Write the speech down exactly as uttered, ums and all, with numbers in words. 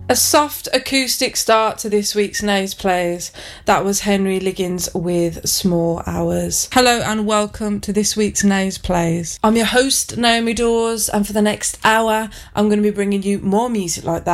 A soft acoustic start to this week's Nays Plays. That was Henry Liggins with Small Hours. Hello and welcome to this week's Nays Plays. I'm your host, Naomi Dawes, and for the next hour, I'm going to be bringing you more music like that.